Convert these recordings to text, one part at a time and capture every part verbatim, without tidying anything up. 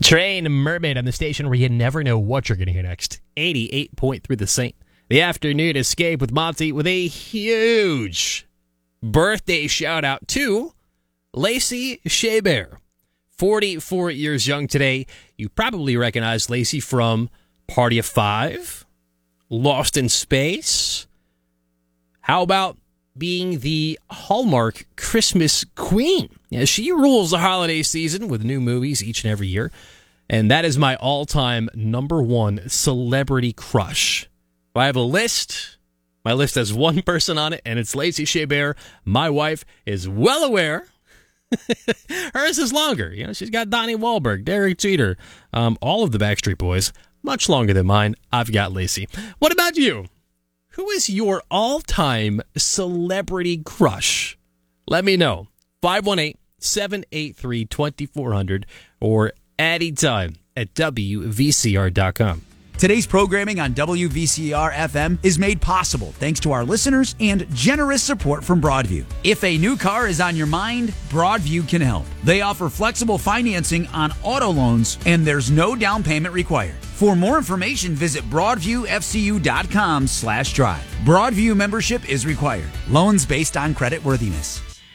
Train Mermaid on the station where you never know what you're going to hear next. eighty-eight point three The Saint. The Afternoon Escape with Monty with a huge birthday shout out to Lacey Chabert. forty-four years young today. You probably recognize Lacey from Party of Five, Lost in Space. How about being the Hallmark Christmas Queen? Yeah, she rules the holiday season with new movies each and every year. And that is my all-time number one celebrity crush. If I have a list, my list has one person on it, and it's Lacey Chabert. My wife is well aware. Hers is longer. You know, she's got Donnie Wahlberg, Derek Jeter, um, all of the Backstreet Boys. Much longer than mine. I've got Lacey. What about you? Who is your all-time celebrity crush? Let me know. five one eight, seven eight three, two four zero zero or anytime at W V C R dot com. Today's programming on W V C R F M is made possible thanks to our listeners and generous support from Broadview. If a new car is on your mind, Broadview can help. They offer flexible financing on auto loans, and there's no down payment required. For more information, visit broadviewfcu.com slash drive. Broadview membership is required. Loans based on credit worthiness.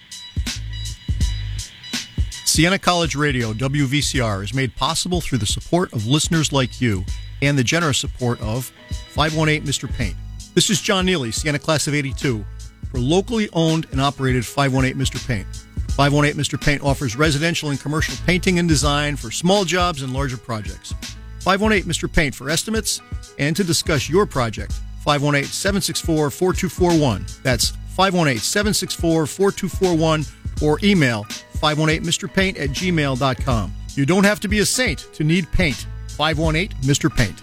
Siena College Radio, W V C R, is made possible through the support of listeners like you and the generous support of five one eight Mister Paint. This is John Neely, Siena Class of eighty-two, for locally owned and operated five one eight Mister Paint. five one eight Mister Paint offers residential and commercial painting and design for small jobs and larger projects. five one eight Mister Paint for estimates and to discuss your project. five one eight, seven six four, four two four one. That's five one eight, seven six four, four two four one or email five one eight Mister Paint at gmail dot com. You don't have to be a saint to need paint. five one eight Mister Paint.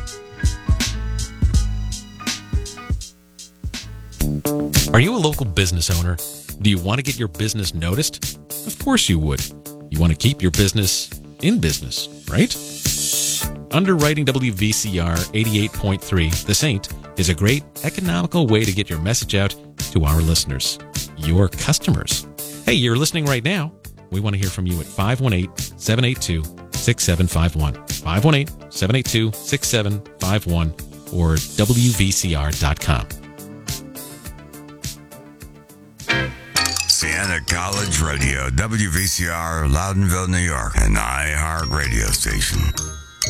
Are you a local business owner? Do you want to get your business noticed? Of course you would. You want to keep your business in business, right? Underwriting W V C R eighty-eight point three, The Saint, is a great economical way to get your message out to our listeners, your customers. Hey, you're listening right now. We want to hear from you at five one eight, seven eight two, six seven five one. five one eight, seven eight two, six seven five one or W V C R dot com. Siena College Radio, W V C R, Loudonville, New York, an iHeart radio station.